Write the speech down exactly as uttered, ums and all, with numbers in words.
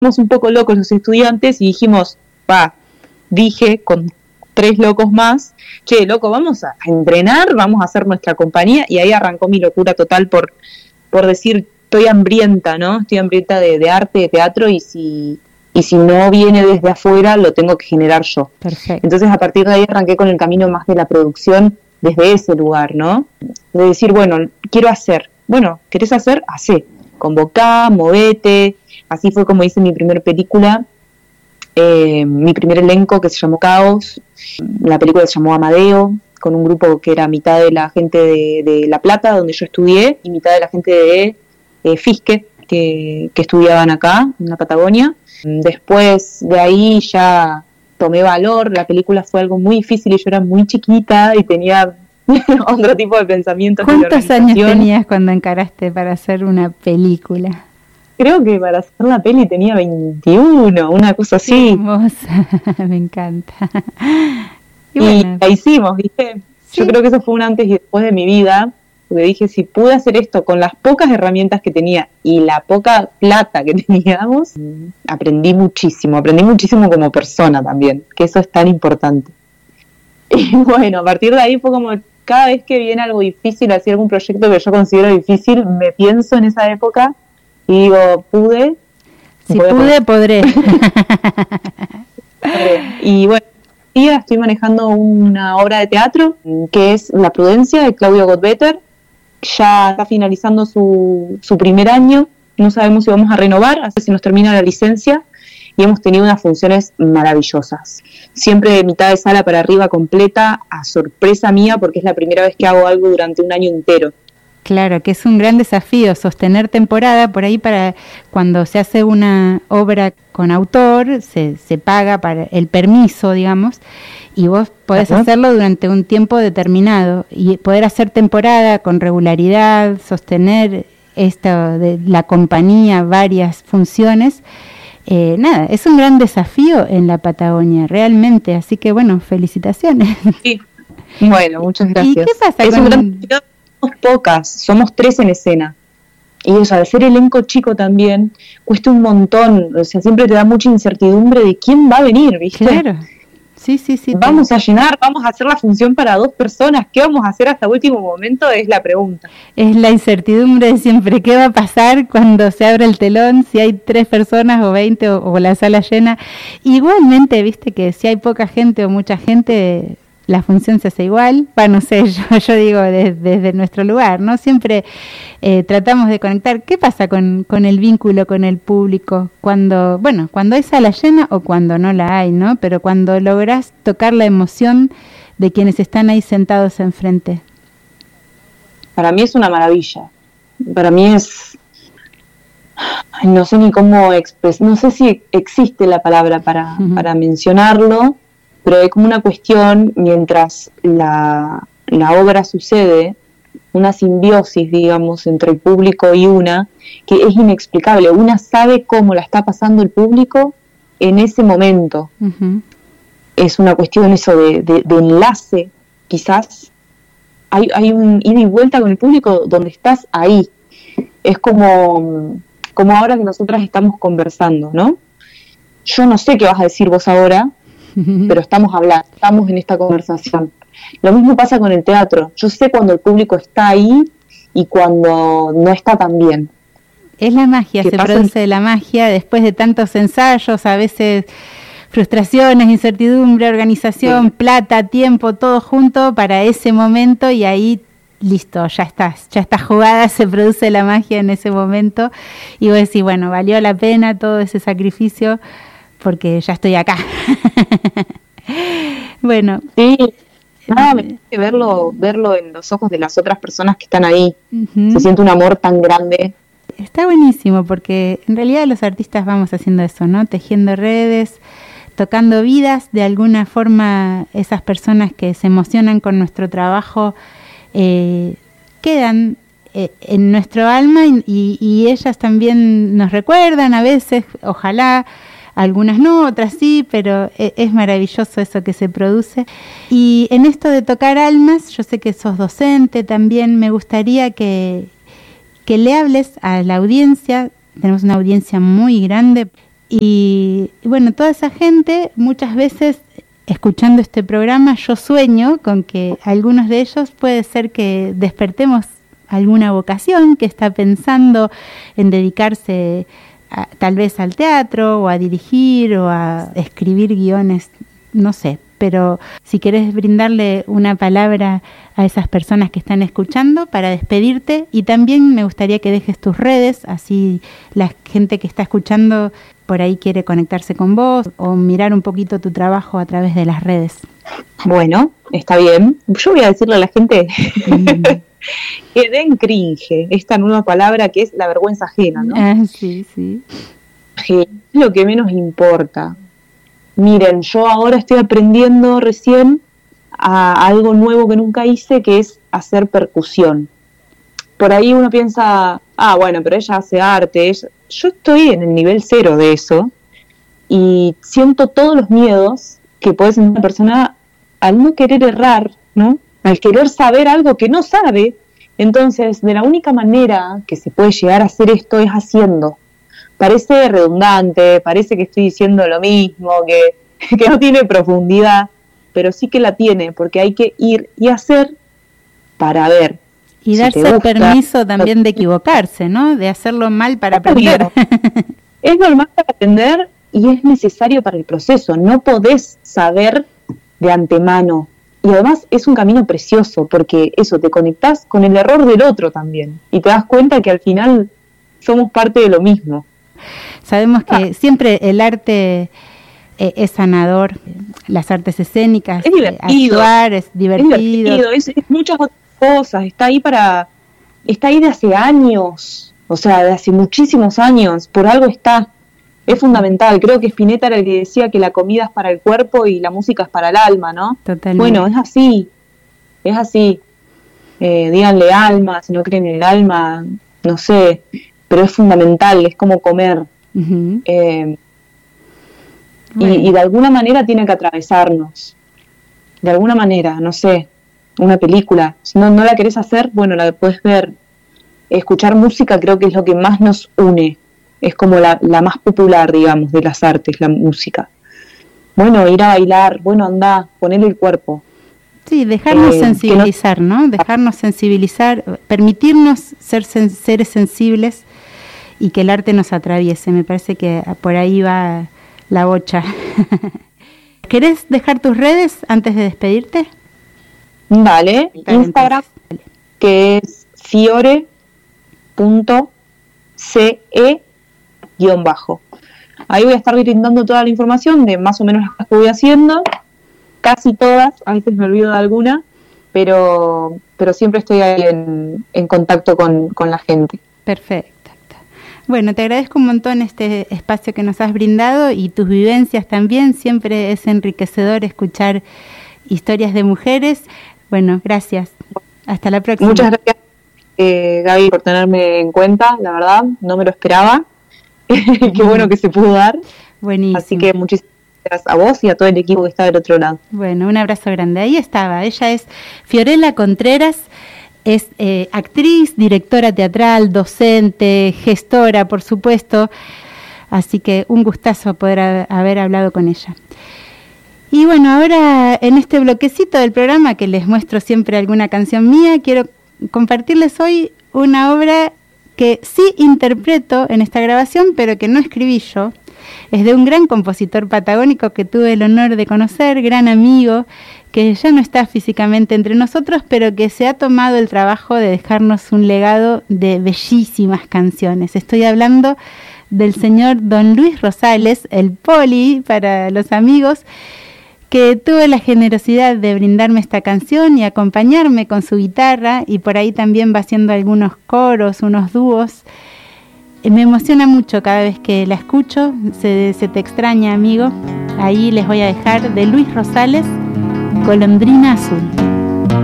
un poco locos los estudiantes y dijimos, va, dije con tres locos más, che, loco, vamos a entrenar, vamos a hacer nuestra compañía, y ahí arrancó mi locura total por, por decir, estoy hambrienta, ¿no? Estoy hambrienta de, de arte, de teatro, y si, y si no viene desde afuera, lo tengo que generar yo. Perfecto. Entonces, a partir de ahí arranqué con el camino más de la producción desde ese lugar, ¿no? De decir, bueno, quiero hacer. Bueno, ¿querés hacer? Hacé. Convocá, movete. Así fue como hice mi primera película, eh, mi primer elenco, que se llamó Caos. La película se llamó Amadeo, con un grupo que era mitad de la gente de, de La Plata, donde yo estudié, y mitad de la gente de eh, Fisque, que, que estudiaban acá, en la Patagonia. Después de ahí ya tomé valor. La película fue algo muy difícil y yo era muy chiquita y tenía otro tipo de pensamientos. ¿Cuántos años tenías cuando encaraste para hacer una película? Creo que para hacer la peli tenía veintiuno, una cosa así. Hermosa, me encanta. Y, y bueno, la hicimos, ¿viste? Sí. Yo creo que eso fue un antes y después de mi vida, porque dije, si pude hacer esto con las pocas herramientas que tenía y la poca plata que teníamos, aprendí muchísimo, aprendí muchísimo como persona también, que eso es tan importante. Y bueno, a partir de ahí fue como, cada vez que viene algo difícil, así algún proyecto que yo considero difícil, me pienso en esa época y digo, pude. Si pude, podré. Y bueno, ya estoy manejando una obra de teatro que es La Prudencia, de Claudio Gottbetter. Ya está finalizando su, su primer año. No sabemos si vamos a renovar, hasta si nos termina la licencia. Y hemos tenido unas funciones maravillosas. Siempre de mitad de sala para arriba completa, a sorpresa mía, porque es la primera vez que hago algo durante un año entero. Claro, que es un gran desafío sostener temporada. Por ahí, para cuando se hace una obra con autor, se, se paga para el permiso, digamos, y vos podés uh-huh. hacerlo durante un tiempo determinado, y poder hacer temporada con regularidad, sostener esto de la compañía, varias funciones. Eh, nada, es un gran desafío en la Patagonia, realmente, así que bueno, felicitaciones. Sí, bueno, muchas gracias. ¿Y qué pasa es con... un gran desafío? Somos pocas, somos tres en escena. Y eso, al ser elenco chico también, cuesta un montón. O sea, siempre te da mucha incertidumbre de quién va a venir, ¿viste? Claro. Sí, sí, sí. Vamos te... a llenar, vamos a hacer la función para dos personas. ¿Qué vamos a hacer hasta último momento? Es la pregunta. Es la incertidumbre de siempre. ¿Qué va a pasar cuando se abre el telón? Si hay tres personas o veinte o, o la sala llena. Igualmente, viste que si hay poca gente o mucha gente, la función se hace igual. Bueno, no sé, yo, yo digo desde, desde nuestro lugar, ¿no? Siempre eh, tratamos de conectar. ¿Qué pasa con, con el vínculo con el público? Cuando, bueno, cuando hay sala llena o cuando no la hay, ¿no? Pero cuando lográs tocar la emoción de quienes están ahí sentados enfrente. Para mí es una maravilla. Para mí es... No sé ni cómo expresar, no sé si existe la palabra para, uh-huh. para mencionarlo, pero es como una cuestión, mientras la, la obra sucede, una simbiosis, digamos, entre el público y una, que es inexplicable. Una sabe cómo la está pasando el público en ese momento. Uh-huh. Es una cuestión eso de, de, de enlace, quizás. Hay, hay un ida y vuelta con el público donde estás ahí. Es como, como ahora que nosotras estamos conversando, ¿no? Yo no sé qué vas a decir vos ahora, pero estamos hablando, estamos en esta conversación. Lo mismo pasa con el teatro. Yo sé cuando el público está ahí y cuando no está tan bien. Es la magia, se produce en... la magia después de tantos ensayos, a veces frustraciones, incertidumbre, organización, sí. plata, tiempo, todo junto para ese momento, y ahí listo, ya estás, ya está jugada, se produce la magia en ese momento y vos decís, bueno, valió la pena todo ese sacrificio porque ya estoy acá. Bueno. Sí, nada, me parece verlo, verlo en los ojos de las otras personas que están ahí. Uh-huh. Se siente un amor tan grande. Está buenísimo porque en realidad los artistas vamos haciendo eso, ¿no? Tejiendo redes, tocando vidas. De alguna forma esas personas que se emocionan con nuestro trabajo eh, quedan eh, en nuestro alma y, y, y ellas también nos recuerdan a veces, ojalá. Algunas no, otras sí, pero es maravilloso eso que se produce. Y en esto de tocar almas, yo sé que sos docente también, me gustaría que, que le hables a la audiencia, tenemos una audiencia muy grande, Y, y bueno, toda esa gente, muchas veces escuchando este programa, yo sueño con que algunos de ellos puede ser que despertemos alguna vocación, que está pensando en dedicarse a, tal vez al teatro o a dirigir o a escribir guiones, no sé. Pero si querés brindarle una palabra a esas personas que están escuchando para despedirte, y también me gustaría que dejes tus redes, así la gente que está escuchando por ahí quiere conectarse con vos o mirar un poquito tu trabajo a través de las redes. Bueno, está bien. Yo voy a decirle a la gente mm. que den cringe, esta nueva palabra que es la vergüenza ajena, ¿no? Ah, sí, sí. Es lo que menos importa. Miren, yo ahora estoy aprendiendo recién a algo nuevo que nunca hice, que es hacer percusión. Por ahí uno piensa, ah, bueno, pero ella hace arte. Ella... Yo estoy en el nivel cero de eso y siento todos los miedos que puede sentir una persona al no querer errar, ¿no? Al querer saber algo que no sabe. Entonces, de la única manera que se puede llegar a hacer esto es haciendo. Parece redundante, parece que estoy diciendo lo mismo, que, que no tiene profundidad, pero sí que la tiene, porque hay que ir y hacer para ver. Y si darse el permiso también de equivocarse, ¿no? De hacerlo mal para aprender. Es normal para aprender y es necesario para el proceso. No podés saber de antemano. Y además es un camino precioso, porque eso, te conectás con el error del otro también. Y te das cuenta que al final somos parte de lo mismo. Sabemos que ah. siempre el arte eh, es sanador, las artes escénicas, es divertido, eh, actuar es divertido. Es, divertido es, es muchas otras cosas, está ahí para, está ahí de hace años, o sea, de hace muchísimos años, por algo está, es fundamental. Creo que Spinetta era el que decía que la comida es para el cuerpo y la música es para el alma, ¿no? Totalmente. Bueno, es así, es así. Eh, díganle alma, si no creen en el alma, no sé, pero es fundamental, es como comer. Uh-huh. eh, bueno. y, y de alguna manera tiene que atravesarnos, de alguna manera, no sé, una película, si no, no la querés hacer, bueno, la puedes ver. Escuchar música creo que es lo que más nos une, es como la, la más popular, digamos, de las artes, la música. Bueno, ir a bailar, bueno, anda, poner el cuerpo. Sí, dejarnos eh, sensibilizar, no... ¿no? Dejarnos sensibilizar, permitirnos ser sen- seres sensibles y que el arte nos atraviese. Me parece que por ahí va la bocha. ¿Querés dejar tus redes antes de despedirte? Vale, Instagram, que es fiore punto ce guión bajo. Ahí voy a estar brindando toda la información de más o menos las cosas que voy haciendo, casi todas, a veces me olvido de alguna, pero, pero siempre estoy ahí en, en contacto con, con la gente. Perfecto. Bueno, te agradezco un montón este espacio que nos has brindado y tus vivencias también. Siempre es enriquecedor escuchar historias de mujeres. Bueno, gracias. Hasta la próxima. Muchas gracias, eh, Gaby, por tenerme en cuenta. La verdad, no me lo esperaba. Qué bueno que se pudo dar. Buenísimo. Así que muchísimas gracias a vos y a todo el equipo que está del otro lado. Bueno, un abrazo grande. Ahí estaba. Ella es Fiorella Contreras. Es eh, actriz, directora teatral, docente, gestora, por supuesto. Así que un gustazo poder ha- haber hablado con ella. Y bueno, ahora en este bloquecito del programa que les muestro siempre alguna canción mía, quiero compartirles hoy una obra que sí interpreto en esta grabación, pero que no escribí yo. Es de un gran compositor patagónico que tuve el honor de conocer, gran amigo, que ya no está físicamente entre nosotros, pero que se ha tomado el trabajo de dejarnos un legado de bellísimas canciones. Estoy hablando del señor Don Luis Rosales, el Poli para los amigos, que tuvo la generosidad de brindarme esta canción y acompañarme con su guitarra, y por ahí también va haciendo algunos coros, unos dúos. Me emociona mucho cada vez que la escucho, se, se te extraña, amigo. Ahí les voy a dejar de Luis Rosales, Golondrina Azul.